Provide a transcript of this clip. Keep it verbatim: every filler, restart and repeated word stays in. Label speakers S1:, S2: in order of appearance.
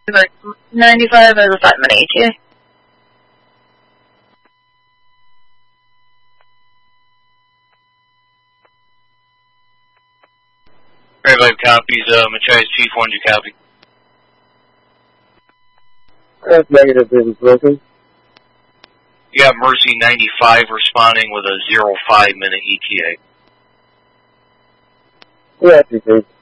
S1: ninety-five has a five minute E T A.
S2: Everybody copies, uh, Machias Chief one, you copy?
S3: That's negative, this is broken.
S2: You got Mercy ninety-five responding with a zero five minute E T A.
S3: Yeah, I think